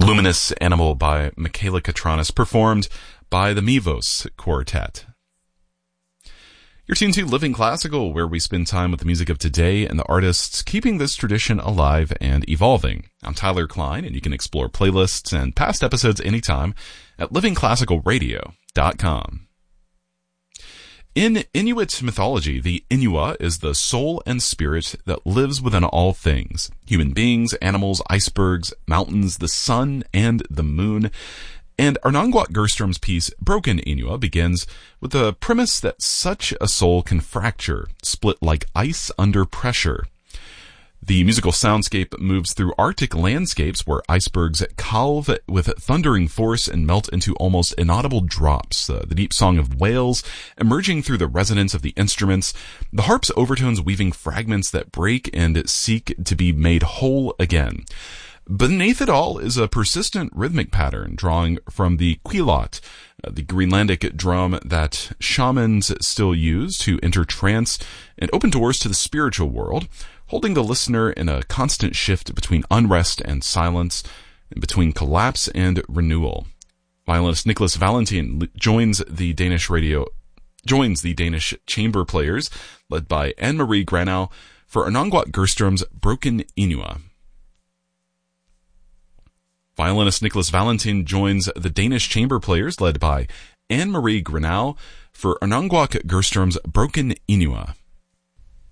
Luminous Animal by Michaela Katranis, performed by the Mivos Quartet. You're tuned to Living Classical, where we spend time with the music of today and the artists keeping this tradition alive and evolving. I'm Tyler Klein, and you can explore playlists and past episodes anytime at livingclassicalradio.com. In Inuit mythology, the Inua is the soul and spirit that lives within all things: human beings, animals, icebergs, mountains, the sun, and the moon. And Arnonguat Gerstrom's piece, Broken Inua, begins with the premise that such a soul can fracture, split like ice under pressure. The musical soundscape moves through Arctic landscapes where icebergs calve with thundering force and melt into almost inaudible drops, the deep song of whales emerging through the resonance of the instruments, the harp's overtones weaving fragments that break and seek to be made whole again. Beneath it all is a persistent rhythmic pattern drawing from the quilot, the Greenlandic drum that shamans still use to enter trance and open doors to the spiritual world, holding the listener in a constant shift between unrest and silence, and between collapse and renewal. Violinist Nicholas Valentin joins the Danish chamber players, led by Anne-Marie Granau, for Arnonguat Gerstrom's Broken Inua. Violinist Nicholas Valentin joins the Danish chamber players, led by Anne-Marie Granau, for Arnonguat Gerstrom's Broken Inua.